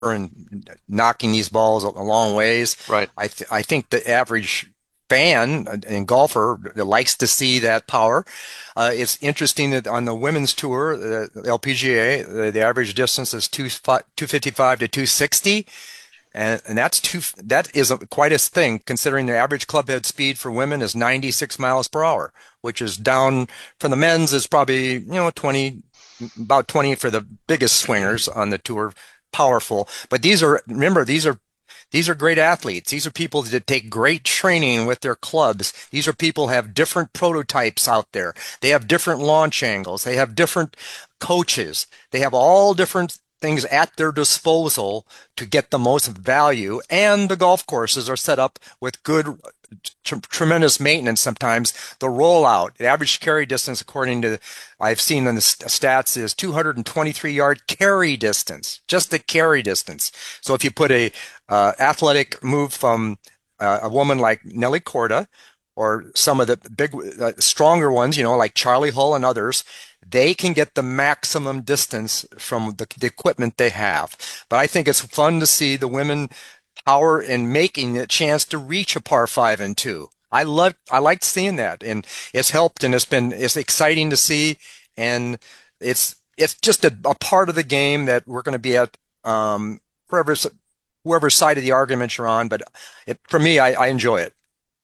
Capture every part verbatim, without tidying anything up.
and knocking these balls a long ways. Right. I th I think the average fan and golfer likes to see that power. Uh, it's interesting that on the women's tour, the L P G A, the, the average distance is two, two fifty-five to two sixty. And, and that's two, that is a, quite a thing considering the average club head speed for women is ninety-six miles per hour, which is down from the men's is probably, you know, twenty, about twenty for the biggest swingers on the tour, powerful. But these are, remember, these are these are great athletes. These are people that take great training with their clubs. These are people who have different prototypes out there. They have different launch angles. They have different coaches. They have all different things at their disposal to get the most value. And the golf courses are set up with good, tr tremendous maintenance sometimes. The rollout, the average carry distance, according to I've seen in the stats, is two hundred twenty-three yard carry distance, just the carry distance. So if you put a uh, athletic move from uh, a woman like Nelly Korda or some of the big, uh, stronger ones, you know, like Charlie Hull and others, they can get the maximum distance from the, the equipment they have. But I think it's fun to see the women power in making a chance to reach a par five and two. I love, I liked seeing that, and it's helped, and it's been, it's exciting to see, and it's, it's just a, a part of the game that we're going to be at, um, wherever, whoever side of the argument you're on. But it, for me, I, I enjoy it.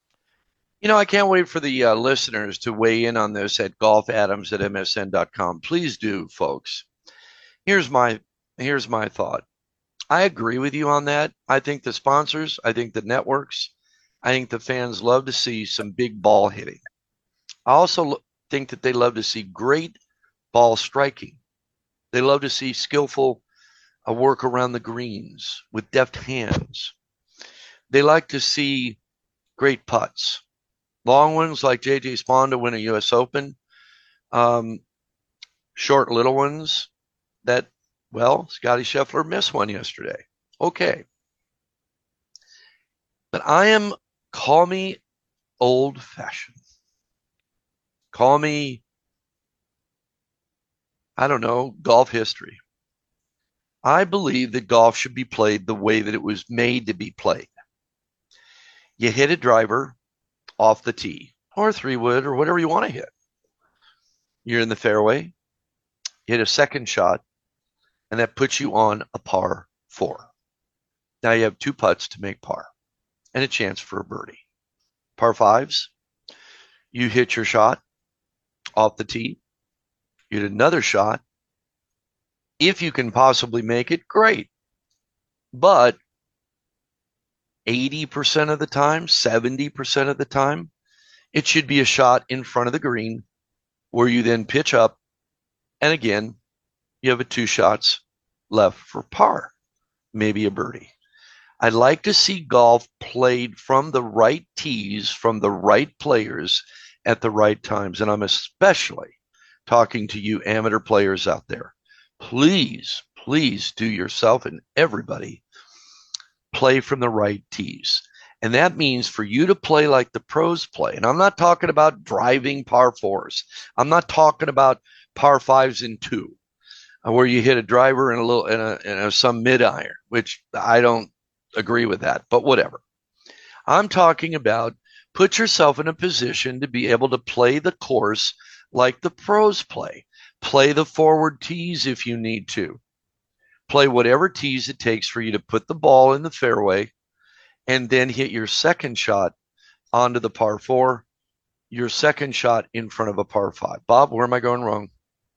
You know, I can't wait for the uh, listeners to weigh in on this at golf adams at m s n dot com. Please do, folks. Here's my here's my thought. I agree with you on that. I think the sponsors, I think the networks, I think the fans love to see some big ball hitting. I also think that they love to see great ball striking. They love to see skillful uh, work around the greens with deft hands. They like to see great putts, long ones like J J Spaun to win a U S Open, um, short little ones that, well, Scotty Scheffler missed one yesterday. Okay. But I am, call me old fashioned. Call me, I don't know, golf history. I believe that golf should be played the way that it was made to be played. You hit a driver off the tee or three wood or whatever you want to hit. You're in the fairway, you hit a second shot, and that puts you on a par four. Now you have two putts to make par and a chance for a birdie. Par fives, you hit your shot off the tee, you hit another shot. If you can possibly make it, great. But eighty percent of the time, seventy percent of the time, it should be a shot in front of the green where you then pitch up. And again, you have a two shots left for par, maybe a birdie. I'd like to see golf played from the right tees, from the right players at the right times. And I'm especially talking to you amateur players out there. Please, please do yourself and everybody play from the right tees. And that means for you to play like the pros play. And I'm not talking about driving par fours. I'm not talking about par fives and two, where you hit a driver and a little and a, and a, some mid iron, which I don't agree with that, but whatever. I'm talking about put yourself in a position to be able to play the course like the pros play. Play the forward tees if you need to. Play whatever tees it takes for you to put the ball in the fairway and then hit your second shot onto the par four, your second shot in front of a par five. Bob, where am I going wrong?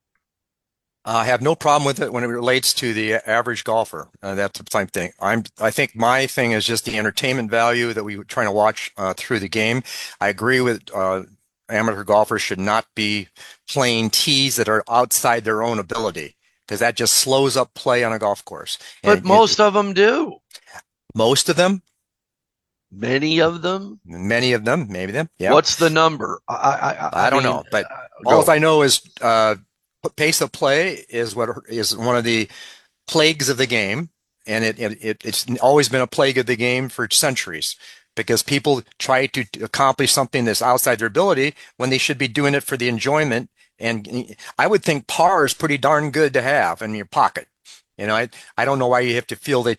I have no problem with it when it relates to the average golfer. Uh, that's the same thing. I'm, I think my thing is just the entertainment value that we were trying to watch uh, through the game. I agree with uh, amateur golfers should not be playing tees that are outside their own ability because that just slows up play on a golf course. But And it, most of them do. most of them, Many of them. many of them, maybe them, yeah. What's the number? I I, I I don't mean, know, but uh, all go. I know is uh, pace of play is what is one of the plagues of the game, and it, it it's always been a plague of the game for centuries because people try to accomplish something that's outside their ability when they should be doing it for the enjoyment. And I would think par is pretty darn good to have in your pocket. You know, I, I don't know why you have to feel they